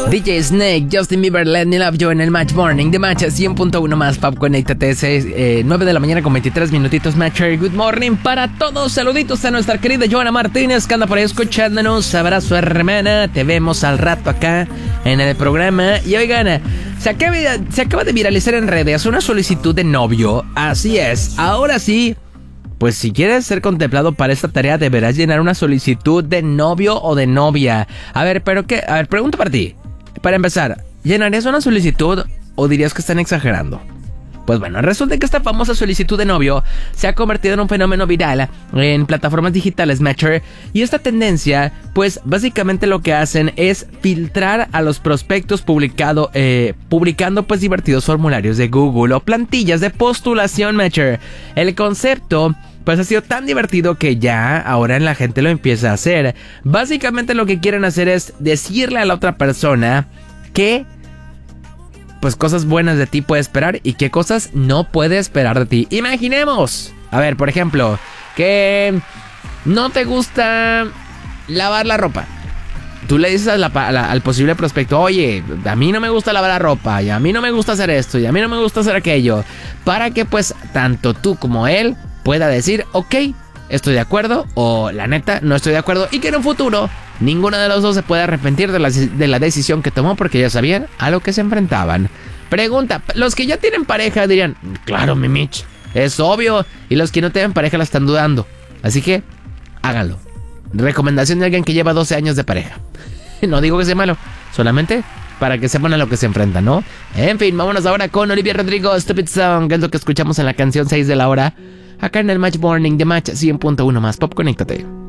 DJ Snake, Justin Bieber, Let Me Love You en el Match Morning de Match 100.1 más Pop, conéctate. 9 de la mañana con 23 minutitos. Matcher, good morning para todos. Saluditos a nuestra querida Joana Martínez, que anda por ahí escuchándonos. Abrazo, hermana. Te vemos al rato acá en el programa. Y oigan, se acaba de viralizar en redes una solicitud de novio. Así es, ahora sí. Pues si quieres ser contemplado para esta tarea, deberás llenar una solicitud de novio o de novia. A ver, pero qué. A ver, pregunta para ti. Para empezar, ¿llenarías una solicitud o dirías que están exagerando? Pues bueno, resulta que esta famosa solicitud de novio se ha convertido en un fenómeno viral en plataformas digitales, Matcher. Y esta tendencia, pues básicamente lo que hacen es filtrar a los prospectos publicando pues divertidos formularios de Google o plantillas de postulación, Matcher. El concepto pues ha sido tan divertido que ya ahora la gente lo empieza a hacer. Básicamente lo que quieren hacer es decirle a la otra persona que pues cosas buenas de ti puede esperar y qué cosas no puede esperar de ti. Imaginemos, a ver, por ejemplo, que no te gusta lavar la ropa. Tú le dices al posible prospecto: oye, a mí no me gusta lavar la ropa, y a mí no me gusta hacer esto, y a mí no me gusta hacer aquello. Para que pues tanto tú como él pueda decir: ok, estoy de acuerdo, o la neta, no estoy de acuerdo, y que en un futuro ninguno de los dos se puede arrepentir de la decisión que tomó, porque ya sabían a lo que se enfrentaban. Pregunta: los que ya tienen pareja dirían: claro, mi Mitch, es obvio. Y los que no tienen pareja la están dudando. Así que háganlo. Recomendación de alguien que lleva 12 años de pareja. No digo que sea malo, solamente para que sepan a lo que se enfrentan, ¿no? En fin, vámonos ahora con Olivia Rodrigo, Stupid Song, que es lo que escuchamos en la canción 6 de la hora, acá en el Match Morning de Match 100.1 más Pop, conéctate.